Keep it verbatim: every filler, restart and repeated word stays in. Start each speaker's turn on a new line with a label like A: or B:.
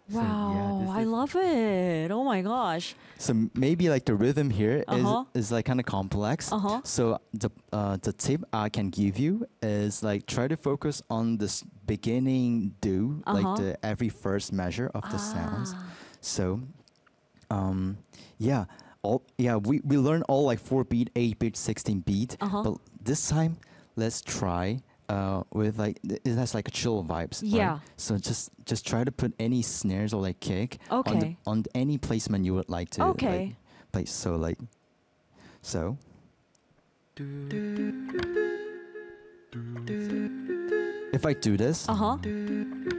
A: So yeah,
B: Wow,
A: this
B: I
A: is
B: love it. Oh my gosh.
A: so m- maybe like the rhythm here is
B: Uh-huh.
A: is like kind of complex.
B: Uh-huh.
A: So the uh, the tip I can give you is like try to focus on this beginning do, like
B: Uh-huh.
A: the every first measure of the sounds.
B: Ah.
A: So um yeah, all yeah we we learn all like four beat, eight beat, sixteen beat,
B: Uh-huh.
A: but this time let's try uh with like th- it has like chill vibes, right?
B: Yeah.
A: So just just try to put any snares or like kick on the
B: Okay.
A: on any placement you would like to like
B: Okay.
A: place. So like so if I do this,
B: Uh-huh.